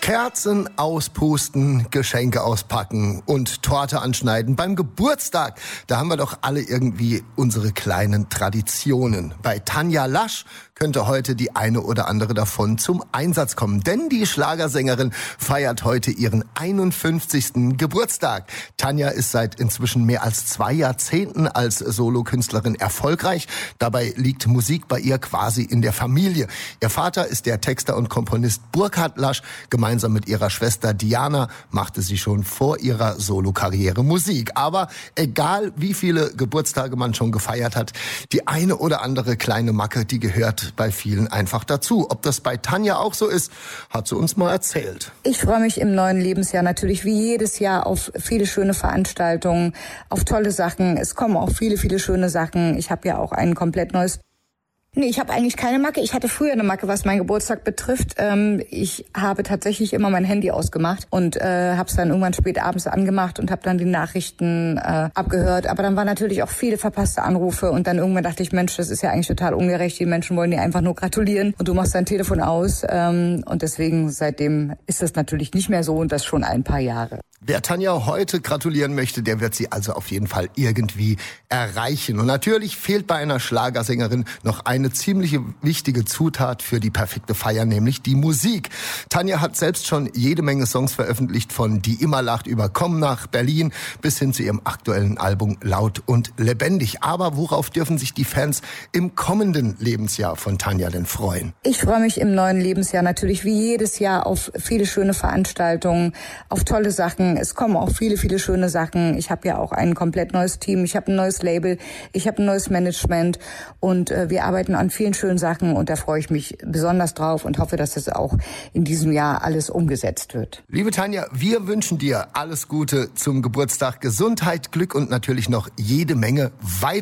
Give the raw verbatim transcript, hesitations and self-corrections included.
Kerzen auspusten, Geschenke auspacken und Torte anschneiden beim Geburtstag. Da haben wir doch alle irgendwie unsere kleinen Traditionen. Bei Tanja Lasch könnte heute die eine oder andere davon zum Einsatz kommen. Denn die Schlagersängerin feiert heute ihren einundfünfzigsten Geburtstag. Tanja ist seit inzwischen mehr als zwei Jahrzehnten als Solokünstlerin erfolgreich. Dabei liegt Musik bei ihr quasi in der Familie. Ihr Vater ist der Texter und Komponist Burkhard Lasch. Gemeinsam mit ihrer Schwester Diana machte sie schon vor ihrer Solokarriere Musik. Aber egal, wie viele Geburtstage man schon gefeiert hat, die eine oder andere kleine Macke, die gehört bei vielen einfach dazu. Ob das bei Tanja auch so ist, hat sie uns mal erzählt. Ich freue mich im neuen Lebensjahr natürlich wie jedes Jahr auf viele schöne Veranstaltungen, auf tolle Sachen. Es kommen auch viele, viele schöne Sachen. Ich habe ja auch ein komplett neues... Nee, ich habe eigentlich keine Macke. Ich hatte früher eine Macke, was meinen Geburtstag betrifft. Ähm, ich habe tatsächlich immer mein Handy ausgemacht und äh, habe es dann irgendwann spät abends angemacht und habe dann die Nachrichten äh, abgehört. Aber dann waren natürlich auch viele verpasste Anrufe und dann irgendwann dachte ich, Mensch, das ist ja eigentlich total ungerecht. Die Menschen wollen dir einfach nur gratulieren und du machst dein Telefon aus. Ähm, und deswegen seitdem ist das natürlich nicht mehr so und das schon ein paar Jahre. Wer Tanja heute gratulieren möchte, der wird sie also auf jeden Fall irgendwie erreichen. Und natürlich fehlt bei einer Schlagersängerin noch eine ziemlich wichtige Zutat für die perfekte Feier, nämlich die Musik. Tanja hat selbst schon jede Menge Songs veröffentlicht, von Die immer lacht über Komm nach Berlin bis hin zu ihrem aktuellen Album Laut und lebendig. Aber worauf dürfen sich die Fans im kommenden Lebensjahr von Tanja denn freuen? Ich freue mich im neuen Lebensjahr natürlich wie jedes Jahr auf viele schöne Veranstaltungen, auf tolle Sachen. Es kommen auch viele, viele schöne Sachen. Ich habe ja auch ein komplett neues Team. Ich habe ein neues Label. Ich habe ein neues Management. Und äh, wir arbeiten an vielen schönen Sachen. Und da freue ich mich besonders drauf und hoffe, dass das auch in diesem Jahr alles umgesetzt wird. Liebe Tanja, wir wünschen dir alles Gute zum Geburtstag. Gesundheit, Glück und natürlich noch jede Menge weiter.